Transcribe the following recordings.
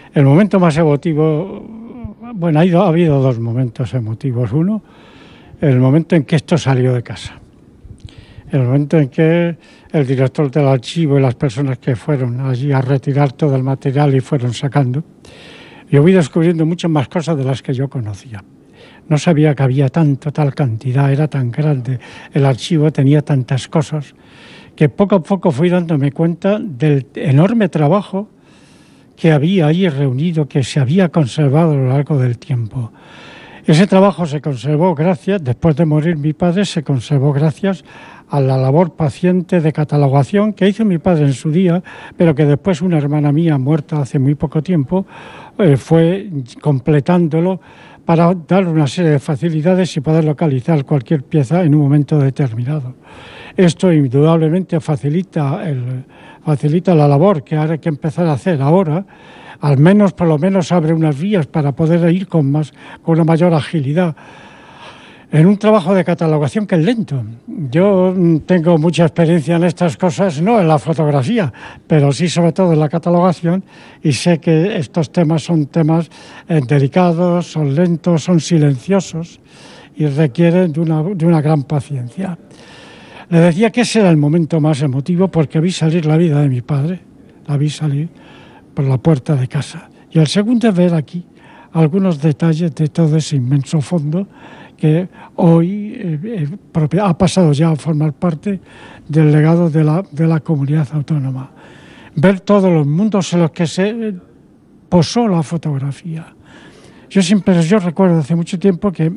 El momento más emotivo, bueno, ha habido dos momentos emotivos. Uno, el momento en que esto salió de casa. El momento en que el director del archivo y las personas que fueron allí a retirar todo el material y fueron sacando, yo fui descubriendo muchas más cosas de las que yo conocía. No sabía que había tal cantidad, era tan grande, el archivo tenía tantas cosas, que poco a poco fui dándome cuenta del enorme trabajo que había ahí reunido, que se había conservado a lo largo del tiempo. Ese trabajo se conservó gracias, después de morir mi padre, se conservó gracias a la labor paciente de catalogación que hizo mi padre en su día, pero que después una hermana mía, muerta hace muy poco tiempo, fue completándolo para dar una serie de facilidades y poder localizar cualquier pieza en un momento determinado. Esto indudablemente facilita la labor que hay que empezar a hacer ahora. Al menos, por lo menos, abre unas vías para poder ir con una mayor agilidad en un trabajo de catalogación que es lento. Yo tengo mucha experiencia en estas cosas, no en la fotografía, pero sí sobre todo en la catalogación, y sé que estos temas son temas delicados, son lentos, son silenciosos y requieren de una gran paciencia. Le decía que ese era el momento más emotivo porque vi salir la vida de mi padre, la vi salir por la puerta de casa. Y el segundo es ver aquí algunos detalles de todo ese inmenso fondo que hoy ha pasado ya a formar parte del legado de la comunidad autónoma. Ver todos los mundos en los que se posó la fotografía. Yo recuerdo hace mucho tiempo que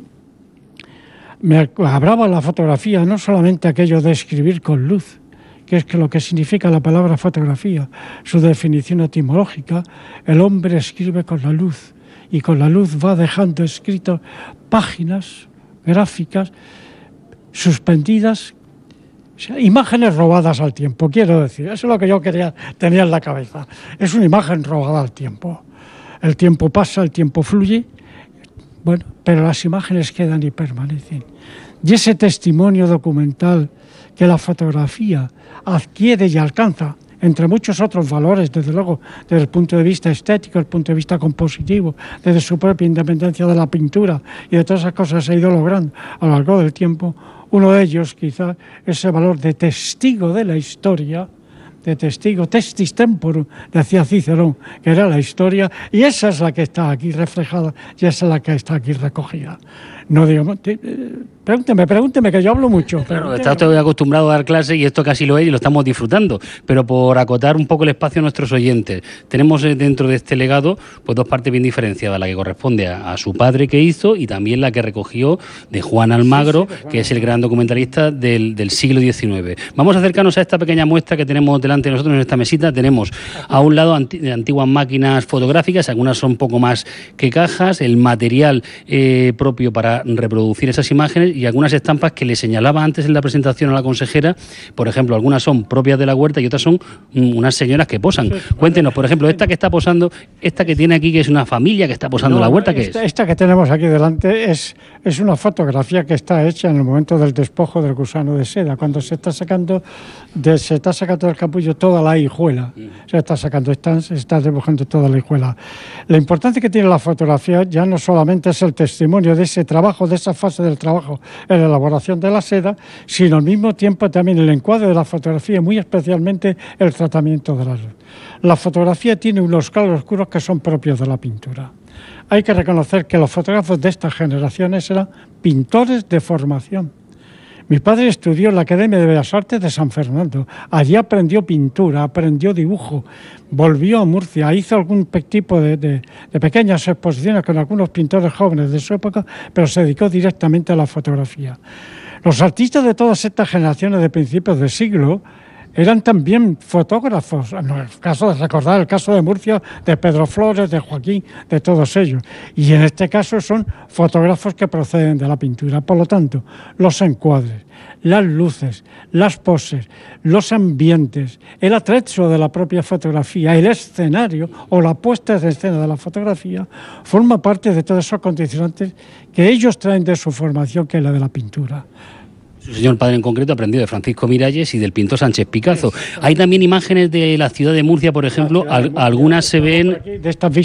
me hablaba la fotografía, no solamente aquello de escribir con luz, que es lo que significa la palabra fotografía, su definición etimológica. El hombre escribe con la luz y con la luz va dejando escritas páginas gráficas suspendidas, o sea, imágenes robadas al tiempo, quiero decir. Eso es lo que yo tenía en la cabeza. Es una imagen robada al tiempo. El tiempo pasa, el tiempo fluye, bueno, pero las imágenes quedan y permanecen. Y ese testimonio documental que la fotografía adquiere y alcanza, entre muchos otros valores, desde luego, desde el punto de vista estético, el punto de vista compositivo, desde su propia independencia de la pintura y de todas esas cosas se ha ido logrando a lo largo del tiempo. Uno de ellos, quizás, ese valor de testigo de la historia, de testigo, testis temporum, decía Cicerón, que era la historia, y esa es la que está aquí reflejada y esa es la que está aquí recogida. No digo, pregúnteme, que yo hablo mucho. Claro, estás todo acostumbrado a dar clases y esto casi lo es y lo estamos disfrutando, pero por acotar un poco el espacio a nuestros oyentes, tenemos dentro de este legado pues dos partes bien diferenciadas, la que corresponde a su padre que hizo y también la que recogió de Juan Almagro, que es el gran documentalista del siglo XIX. Vamos a acercarnos a esta pequeña muestra que tenemos delante de nosotros en esta mesita. Tenemos a un lado antiguas máquinas fotográficas, algunas son poco más que cajas, el material propio para reproducir esas imágenes y algunas estampas que le señalaba antes en la presentación a la consejera. Por ejemplo, algunas son propias de la huerta y otras son unas señoras que posan. Cuéntenos, por ejemplo, esta que está posando, esta que tiene aquí, que es una familia que está posando en la huerta, ¿qué es? Esta que tenemos aquí delante es una fotografía que está hecha en el momento del despojo del gusano de seda, cuando se está sacando del capullo toda la hijuela. Se está dibujando toda la hijuela. La importancia que tiene la fotografía ya no solamente es el testimonio de ese trabajo, de esa fase del trabajo en la elaboración de la seda, sino al mismo tiempo también el encuadre de la fotografía, muy especialmente el tratamiento de la luz. La fotografía tiene unos claroscuros que son propios de la pintura. Hay que reconocer que los fotógrafos de estas generaciones eran pintores de formación. Mi padre estudió en la Academia de Bellas Artes de San Fernando. Allí aprendió pintura, aprendió dibujo, volvió a Murcia, hizo algún tipo de pequeñas exposiciones con algunos pintores jóvenes de su época, pero se dedicó directamente a la fotografía. Los artistas de todas estas generaciones de principios de siglo eran también fotógrafos. En el caso de recordar el caso de Murcia, de Pedro Flores, de Joaquín, de todos ellos. Y en este caso son fotógrafos que proceden de la pintura. Por lo tanto, los encuadres, las luces, las poses, los ambientes, el atrecho de la propia fotografía, el escenario o la puesta en escena de la fotografía, forma parte de todos esos condicionantes que ellos traen de su formación, que es la de la pintura. Su señor padre en concreto aprendió de Francisco Miralles y del pintor Sánchez Picazo. Hay también imágenes de la ciudad de Murcia, por ejemplo, algunas se ven... De estas